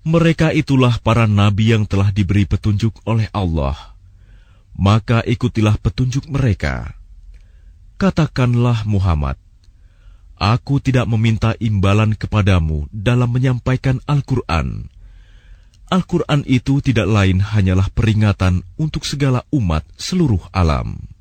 Mereka itulah para nabi yang telah diberi petunjuk oleh Allah. Maka ikutilah petunjuk mereka. Katakanlah Muhammad, aku tidak meminta imbalan kepadamu dalam menyampaikan Al-Quran. Al-Quran itu tidak lain hanyalah peringatan untuk segala umat seluruh alam.